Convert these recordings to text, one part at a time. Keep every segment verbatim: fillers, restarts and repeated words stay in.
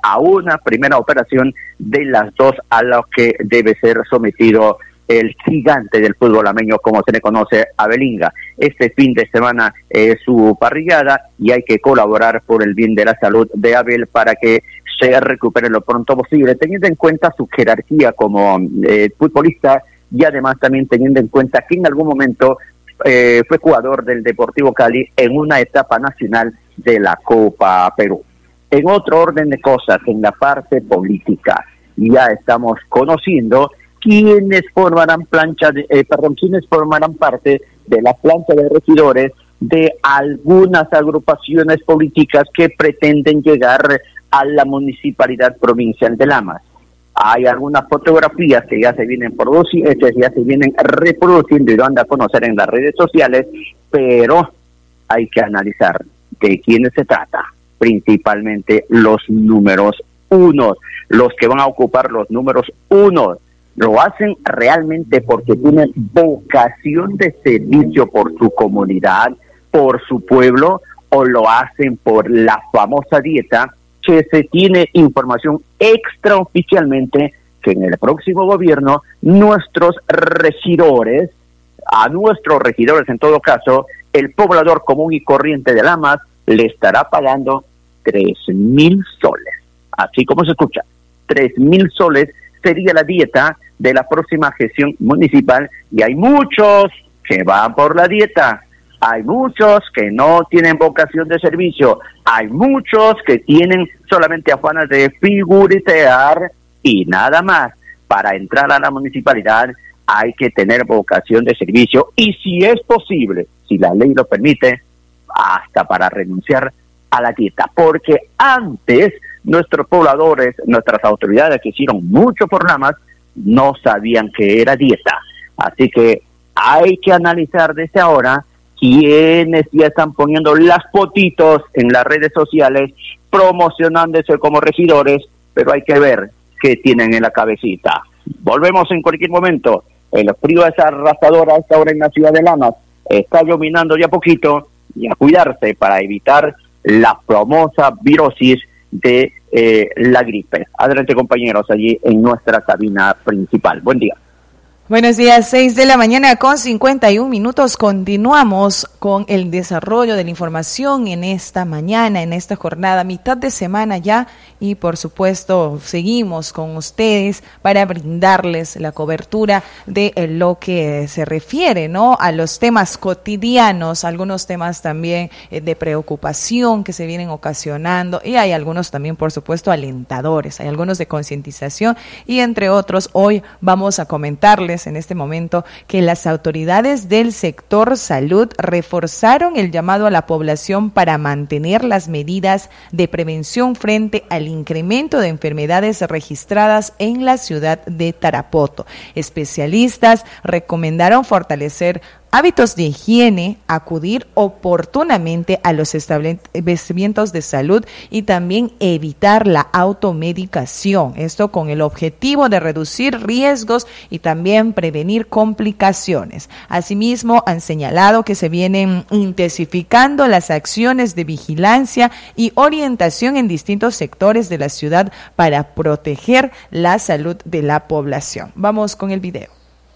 a una primera operación de las dos a las que debe ser sometido el gigante del fútbol ameño, como se le conoce, a Belinga. Este fin de semana es su parrillada y hay que colaborar por el bien de la salud de Abel para que se recupere lo pronto posible, teniendo en cuenta su jerarquía como eh, futbolista y además también teniendo en cuenta que en algún momento eh, fue jugador del Deportivo Cali en una etapa nacional de la Copa Perú. En otro orden de cosas, en la parte política, ya estamos conociendo quienes formarán plancha de, eh, perdón, quienes formarán parte de la plancha de regidores de algunas agrupaciones políticas que pretenden llegar a la municipalidad provincial de Lamas. Hay algunas fotografías que ya se vienen produciendo, ya se vienen reproduciendo y lo han de conocer en las redes sociales, pero hay que analizar de quiénes se trata, principalmente los números uno, los que van a ocupar los números uno. Lo hacen realmente porque tienen vocación de servicio por su comunidad, por su pueblo, o lo hacen por la famosa dieta que se tiene información extraoficialmente que en el próximo gobierno nuestros regidores, a nuestros regidores en todo caso, el poblador común y corriente de Lamas le estará pagando tres mil soles. Así como se escucha, tres mil soles sería la dieta de la próxima gestión municipal y hay muchos que van por la dieta, hay muchos que no tienen vocación de servicio, hay muchos que tienen solamente afanes de figuritear y nada más. Para entrar a la municipalidad hay que tener vocación de servicio y si es posible, si la ley lo permite, hasta para renunciar a la dieta, porque antes nuestros pobladores, nuestras autoridades que hicieron mucho por Lamas, no sabían que era dieta. Así que hay que analizar desde ahora quienes ya están poniendo las fotitos en las redes sociales, promocionándose como regidores, pero hay que ver qué tienen en la cabecita. Volvemos en cualquier momento. El frío es arrasador a esta hora en la ciudad de Lamas. Está llovinando ya poquito y a cuidarse para evitar la famosa virosis de eh, la gripe. Adelante, compañeros, allí en nuestra cabina principal. Buen día. Buenos días, seis de la mañana con cincuenta y un minutos. Continuamos con el desarrollo de la información en esta mañana, en esta jornada, mitad de semana ya, y por supuesto seguimos con ustedes para brindarles la cobertura de lo que se refiere, ¿no?, a los temas cotidianos, algunos temas también de preocupación que se vienen ocasionando, y hay algunos también, por supuesto, alentadores, hay algunos de concientización, y entre otros, hoy vamos a comentarles en este momento que las autoridades del sector salud reforzaron el llamado a la población para mantener las medidas de prevención frente al incremento de enfermedades registradas en la ciudad de Tarapoto. Especialistas recomendaron fortalecer hábitos de higiene, acudir oportunamente a los establecimientos de salud y también evitar la automedicación. Esto con el objetivo de reducir riesgos y también prevenir complicaciones. Asimismo, han señalado que se vienen intensificando las acciones de vigilancia y orientación en distintos sectores de la ciudad para proteger la salud de la población. Vamos con el video.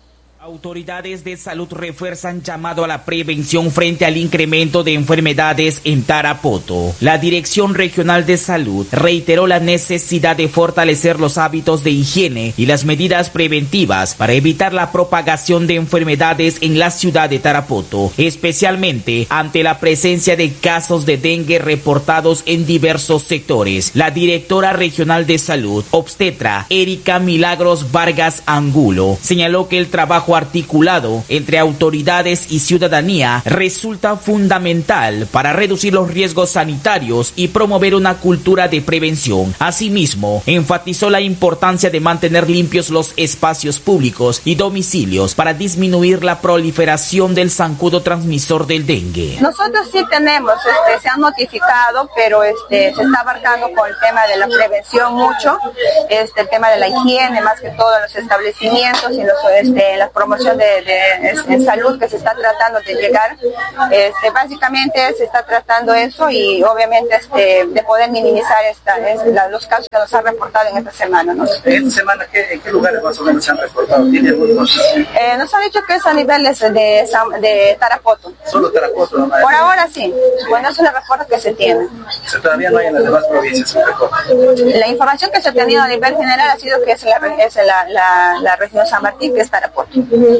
Autoridades de salud refuerzan llamado a la prevención frente al incremento de enfermedades en Tarapoto. La Dirección Regional de Salud reiteró la necesidad de fortalecer los hábitos de higiene y las medidas preventivas para evitar la propagación de enfermedades en la ciudad de Tarapoto, especialmente ante la presencia de casos de dengue reportados en diversos sectores. La directora regional de salud, obstetra Erika Milagros Vargas Angulo, señaló que el trabajo articulado entre autoridades y ciudadanía resulta fundamental para reducir los riesgos sanitarios y promover una cultura de prevención. Asimismo, enfatizó la importancia de mantener limpios los espacios públicos y domicilios para disminuir la proliferación del zancudo transmisor del dengue. Nosotros sí tenemos, este, se han notificado, pero este, se está abarcando con el tema de la prevención mucho, este, el tema de la higiene, más que todo en los establecimientos y en los, este, en las promoción de, de, de salud que se está tratando de llegar. Este, básicamente se está tratando eso y obviamente este, de poder minimizar esta, es, la, los casos que nos han reportado en esta semana, ¿no? ¿En esta semana ¿qué, en qué lugares más o menos se han reportado? ¿Tiene algunos? Eh, nos han dicho que es a niveles de, de Tarapoto. ¿Solo Tarapoto? ¿No? Por ahora sí. Bueno, es el reporte que se tiene. O sea, todavía no hay en las demás provincias un reporte. La información que se ha tenido a nivel general ha sido que es la, es la, la, la región San Martín, que es Tarapoto.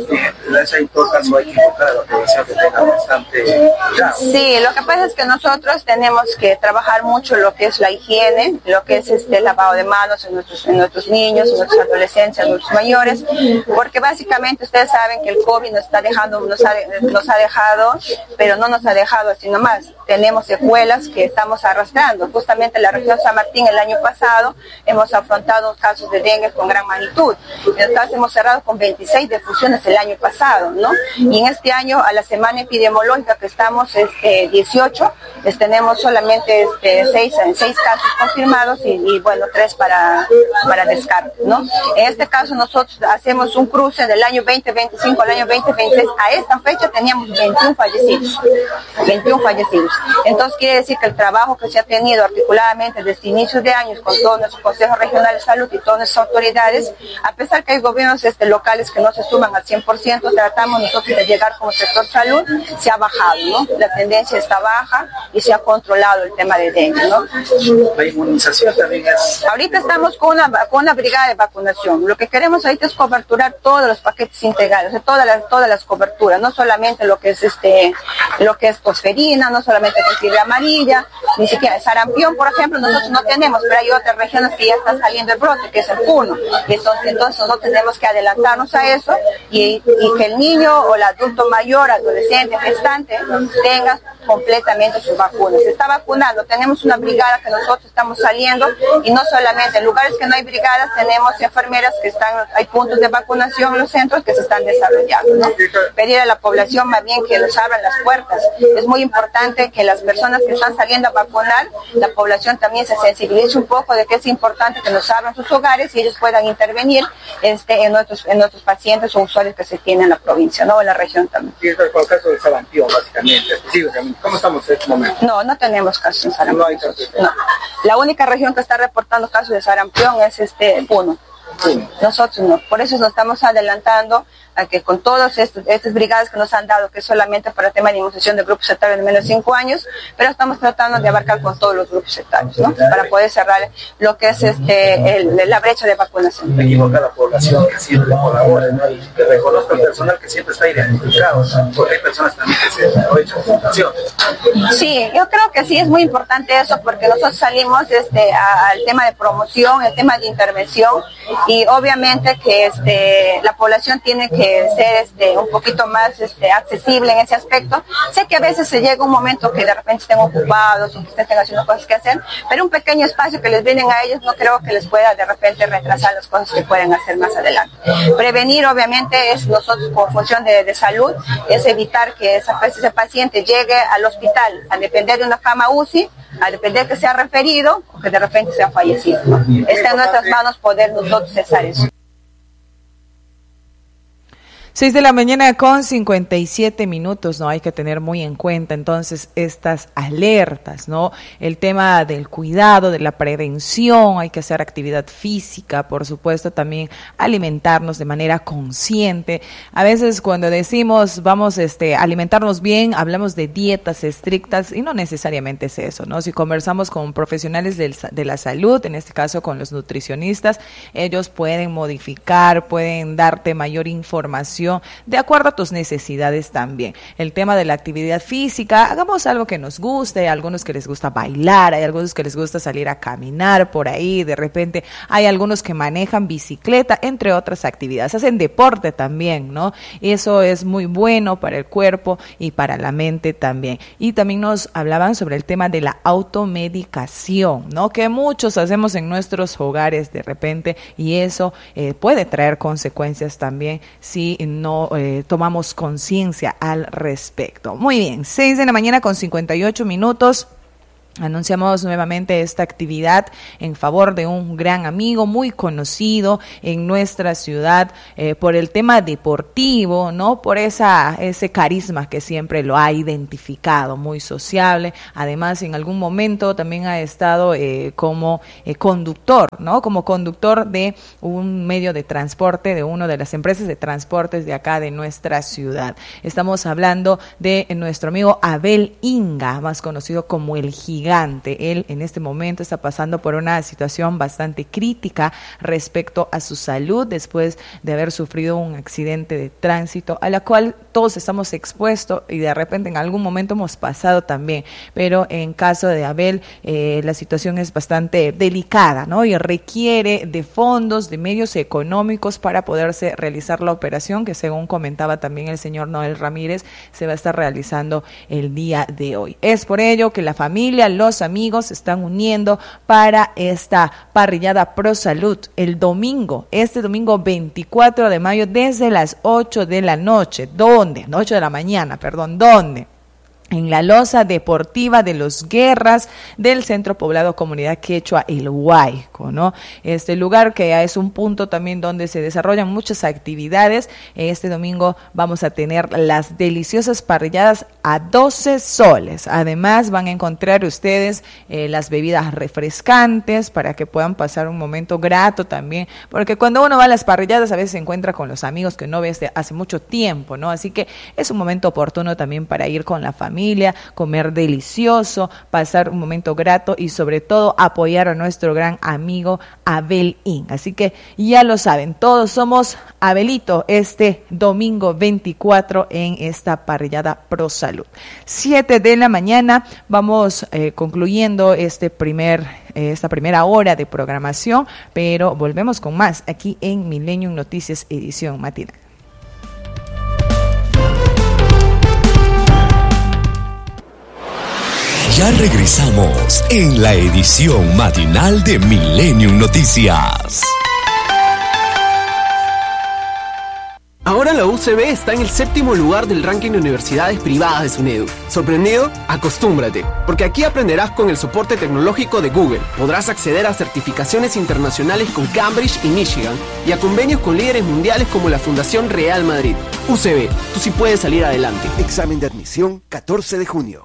En todo caso hay que encontrar a la población que tenga bastante cuidado. Sí, lo que pasa es que nosotros tenemos que trabajar mucho lo que es la higiene, lo que es este lavado de manos en nuestros, en nuestros niños, en nuestros adolescentes, en nuestros mayores, porque básicamente ustedes saben que el COVID nos está dejando, nos ha, nos ha dejado, pero no nos ha dejado así nomás. Tenemos secuelas que estamos arrastrando. Justamente en la región San Martín el año pasado hemos afrontado casos de dengue con gran magnitud. En el caso hemos cerrado con veintiséis defunciones el año pasado, ¿no? Y en este año, a la semana epidemiológica que estamos, este, dieciocho, pues tenemos solamente este, seis, seis casos confirmados y, y bueno, tres para, para descarte, ¿no? En este caso nosotros hacemos un cruce del año veinte veinticinco al año veinte veintiséis. A esta fecha teníamos veintiún fallecidos. veintiún fallecidos. Entonces quiere decir que el trabajo que se ha tenido articuladamente desde inicios de años con todos nuestros consejos regionales de salud y todas nuestras autoridades, a pesar que hay gobiernos este, locales que no se suman al cien por ciento, tratamos nosotros de llegar como sector salud, se ha bajado, ¿no? La tendencia está baja y se ha controlado el tema de dengue, ¿no? La inmunización también es... Ahorita estamos con una, con una brigada de vacunación. Lo que queremos ahorita es coberturar todos los paquetes integrales, de todas las, todas las coberturas, no solamente lo que es este, lo que es tosferina, no solamente la fiebre amarilla, ni siquiera sarampión, por ejemplo, nosotros no tenemos, pero hay otras regiones que ya están saliendo el brote, que es el puno. Entonces, entonces nosotros tenemos que adelantarnos a eso y, y que el niño o el adulto mayor, adolescente, gestante, tenga completamente sus vacunas. Se está vacunando, tenemos una brigada que nosotros estamos saliendo y no solamente en lugares que no hay brigadas, tenemos enfermeras que están, hay puntos de vacunación en los centros que se están desarrollando, ¿no? Pedir a la población más bien que nos abran las puertas. Es muy importante que las personas que están saliendo a vacunar, la población también se sensibilice un poco de que es importante que nos abran sus hogares y ellos puedan intervenir este, en, nuestros, en nuestros pacientes o usuarios que se tienen en la provincia, ¿no? En la región también. Y esto es por el caso del sarampión, básicamente, específicamente. ¿Cómo estamos en este momento? No, no tenemos casos en sarampión. No hay casos. No. La única región que está reportando casos de sarampión es este Puno. Sí. Nosotros no. Por eso nos estamos adelantando a que con todas estas brigadas que nos han dado, que es solamente para el tema de inmunización de grupos etarios de menos de cinco años, pero estamos tratando de abarcar con todos los grupos etarios, ¿no? Para poder cerrar lo que es este el, la brecha de vacunación. Equivoca a la población que siempre colabora, ¿no? Y que reconozca al personal que siempre está identificado, ¿no? Porque hay personas también que se aprovechan de la situación. Sí, yo creo que sí es muy importante eso, porque nosotros salimos este, a, al tema de promoción, el tema de intervención, y obviamente que este, la población tiene que ser este, un poquito más este, accesible en ese aspecto. Sé que a veces se llega un momento que de repente estén ocupados o que estén haciendo cosas que hacer, pero un pequeño espacio que les vienen a ellos no creo que les pueda de repente retrasar las cosas que pueden hacer más adelante. Prevenir obviamente es nosotros como función de, de salud, es evitar que esa, ese paciente llegue al hospital a depender de una cama U C I, a depender que sea referido o que de repente sea fallecido, ¿no? Está en nuestras manos poder nosotros cesar eso. seis de la mañana con cincuenta y siete minutos, ¿no? Hay que tener muy en cuenta entonces estas alertas, ¿no? El tema del cuidado, de la prevención, hay que hacer actividad física, por supuesto también alimentarnos de manera consciente. A veces cuando decimos vamos este, a alimentarnos bien, hablamos de dietas estrictas y no necesariamente es eso, ¿no? Si conversamos con profesionales del, de la salud, en este caso con los nutricionistas, ellos pueden modificar, pueden darte mayor información de acuerdo a tus necesidades también. El tema de la actividad física, hagamos algo que nos guste, hay algunos que les gusta bailar, hay algunos que les gusta salir a caminar por ahí, de repente hay algunos que manejan bicicleta, entre otras actividades, hacen deporte también, ¿no? Eso es muy bueno para el cuerpo y para la mente también. Y también nos hablaban sobre el tema de la automedicación, ¿no? Que muchos hacemos en nuestros hogares de repente y eso eh, puede traer consecuencias también si no eh, tomamos conciencia al respecto. Muy bien, seis de la mañana con cincuenta y ocho minutos. Anunciamos nuevamente esta actividad en favor de un gran amigo muy conocido en nuestra ciudad eh, por el tema deportivo, ¿no? Por esa ese carisma que siempre lo ha identificado, muy sociable. Además, en algún momento también ha estado eh, como eh, conductor, ¿no? Como conductor de un medio de transporte, de una de las empresas de transportes de acá de nuestra ciudad. Estamos hablando de nuestro amigo Abel Inga, más conocido como el Gigante. Él en este momento está pasando por una situación bastante crítica respecto a su salud después de haber sufrido un accidente de tránsito a la cual todos estamos expuestos y de repente en algún momento hemos pasado también, pero en caso de Abel eh, la situación es bastante delicada, ¿no? Y requiere de fondos, de medios económicos para poderse realizar la operación que, según comentaba también el señor Noel Ramírez, se va a estar realizando el día de hoy. Es por ello que la familia, los amigos se están uniendo para esta parrillada Pro Salud el domingo, este domingo veinticuatro de mayo desde las ocho de la noche. ¿Dónde? ocho de la mañana, perdón, ¿dónde? En la loza deportiva de los Guerras del Centro Poblado Comunidad Quechua El Huayco, ¿no? Este lugar que es un punto también donde se desarrollan muchas actividades. Este domingo vamos a tener las deliciosas parrilladas a doce soles. Además van a encontrar ustedes eh, las bebidas refrescantes para que puedan pasar un momento grato también, porque cuando uno va a las parrilladas a veces se encuentra con los amigos que no ves de hace mucho tiempo, ¿no? Así que es un momento oportuno también para ir con la familia, comer delicioso, pasar un momento grato y sobre todo apoyar a nuestro gran amigo Abel Inga. Así que ya lo saben, todos somos Abelito este domingo veinticuatro en esta parrillada Pro Salud. siete de la mañana vamos eh, concluyendo este primer, eh, esta primera hora de programación, pero volvemos con más aquí en Millennium Noticias edición matinal. Ya regresamos en la edición matinal de Millennium Noticias. Ahora la U C B está en el séptimo lugar del ranking de universidades privadas de SUNEDU. ¿Sorprendido? Acostúmbrate, porque aquí aprenderás con el soporte tecnológico de Google. Podrás acceder a certificaciones internacionales con Cambridge y Michigan y a convenios con líderes mundiales como la Fundación Real Madrid. U C B, tú sí puedes salir adelante. Examen de admisión catorce de junio.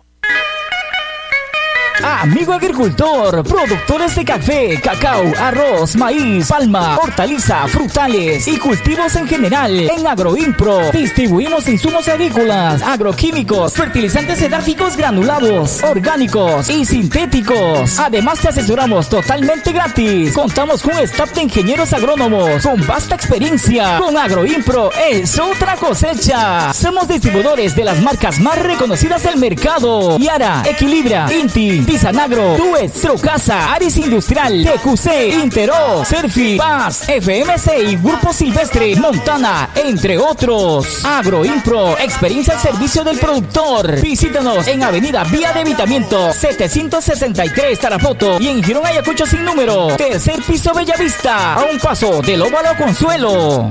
Amigo agricultor, productores de café, cacao, arroz, maíz, palma, hortaliza, frutales y cultivos en general. En Agroimpro distribuimos insumos agrícolas, agroquímicos, fertilizantes edárficos granulados, orgánicos y sintéticos. Además te asesoramos totalmente gratis. Contamos con un staff de ingenieros agrónomos con vasta experiencia. Con Agroimpro es otra cosecha. Somos distribuidores de las marcas más reconocidas del mercado: Yara, Equilibra, Inti, Disanagro, Tues, Trocasa, Aris Industrial, T Q C, Intero, Serfi, Paz, F M C y Grupo Silvestre, Montana, entre otros. Agroimpro, experiencia al servicio del productor. Visítanos en Avenida Vía de Evitamiento setecientos sesenta y tres Tarapoto y en Girón Ayacucho sin número, tercer piso Bellavista, a un paso del Óvalo Consuelo.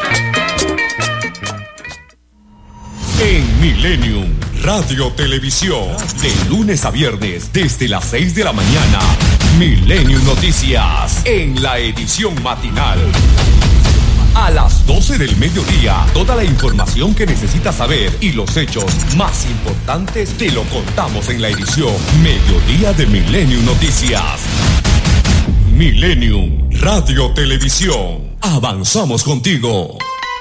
En Millennium Radio Televisión, de lunes a viernes desde las seis de la mañana, Millennium Noticias en la edición matinal. A las doce del mediodía, toda la información que necesitas saber y los hechos más importantes te lo contamos en la edición Mediodía de Millennium Noticias. Millennium Radio Televisión. Avanzamos contigo.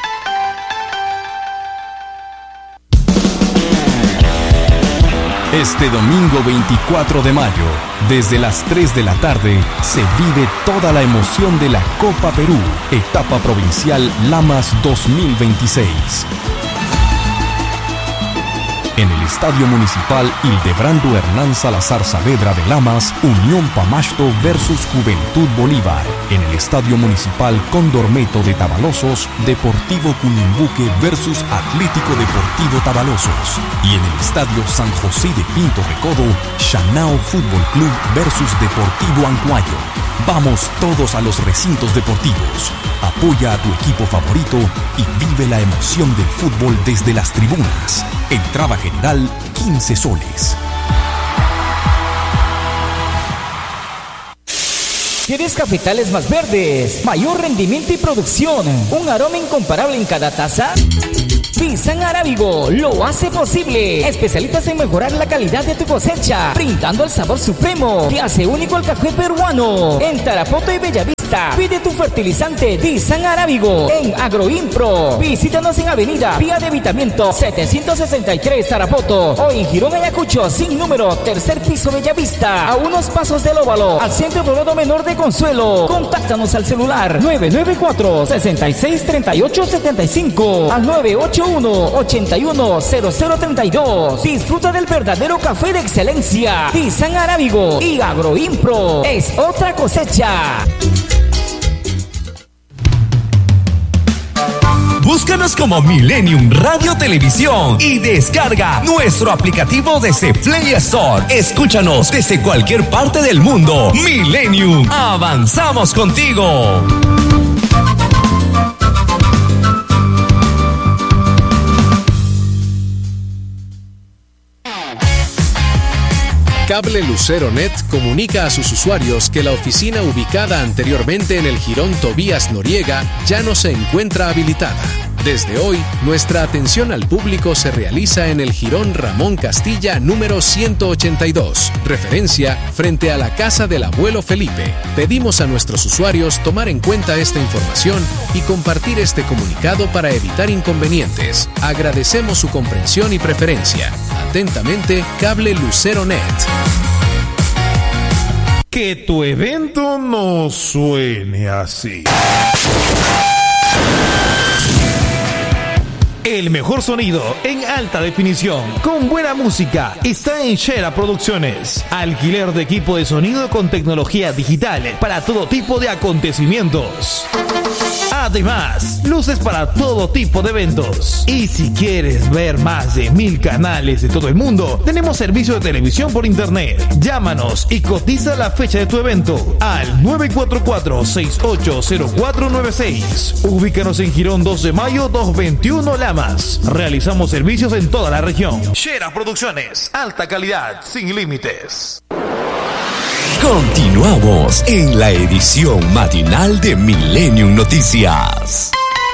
Este domingo veinticuatro de mayo, desde las tres de la tarde, se vive toda la emoción de la Copa Perú, etapa provincial Lamas dos mil veintiséis. En el Estadio Municipal Hildebrando Hernán Salazar Saavedra de Lamas, Unión Pamasto versus Juventud Bolívar. En el Estadio Municipal Condormeto de Tabalosos, Deportivo Cunimbuque versus Atlético Deportivo Tabalosos. Y en el Estadio San José de Pinto Recodo, Shanao Fútbol Club versus Deportivo Ancuayo. Vamos todos a los recintos deportivos. Apoya a tu equipo favorito y vive la emoción del fútbol desde las tribunas. Entrada general quince soles. ¿Quieres cafetales más verdes, mayor rendimiento y producción, un aroma incomparable en cada taza? Dizan Arábigo lo hace posible. Especialistas en mejorar la calidad de tu cosecha, brindando el sabor supremo que hace único el café peruano. En Tarapoto y Bellavista, pide tu fertilizante Dizan Arábigo en Agroimpro. Visítanos en Avenida Vía de Evitamiento setecientos sesenta y tres Tarapoto o en Girón Ayacucho sin número, tercer piso Bellavista, a unos pasos del Óvalo, al Centro Poblado Menor de Consuelo. Contáctanos al celular nueve nueve cuatro, seis seis tres ocho siete cinco al nueve ocho uno, ocho uno cero cero tres dos. Disfruta del verdadero café de excelencia. Dizan Arábigo y Agroimpro es otra cosecha. Búscanos como Millennium Radio Televisión y descarga nuestro aplicativo desde Play Store. Escúchanos desde cualquier parte del mundo. Millennium, avanzamos contigo. Cable Lucero Net comunica a sus usuarios que la oficina ubicada anteriormente en el Jirón Tobías Noriega ya no se encuentra habilitada. Desde hoy, nuestra atención al público se realiza en el Jirón Ramón Castilla número ciento ochenta y dos, referencia frente a la casa del abuelo Felipe. Pedimos a nuestros usuarios tomar en cuenta esta información y compartir este comunicado para evitar inconvenientes. Agradecemos su comprensión y preferencia. Atentamente, Cable Lucero Net. Que tu evento no suene así. El mejor sonido en alta definición, con buena música, está en Shera Producciones. Alquiler de equipo de sonido con tecnología digital para todo tipo de acontecimientos. Además, luces para todo tipo de eventos. Y si quieres ver más de mil canales de todo el mundo, tenemos servicio de televisión por internet. Llámanos y cotiza la fecha de tu evento al nueve cuatro cuatro, seis ocho cero cuatro nueve seis. Ubícanos en Girón dos de Mayo doscientos veintiuno Lamas. Realizamos servicios en toda la región. Shera Producciones, alta calidad, sin límites. Continuamos en la edición matinal de Millennium Noticias.